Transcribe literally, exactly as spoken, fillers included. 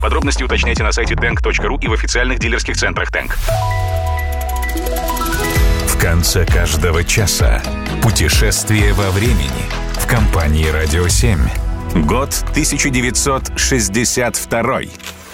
Подробности уточняйте на сайте тэнк точка ру и в официальных дилерских центрах «Тэнк». В конце каждого часа путешествие во времени в компании «Радио семь». Год тысяча девятьсот шестьдесят второй.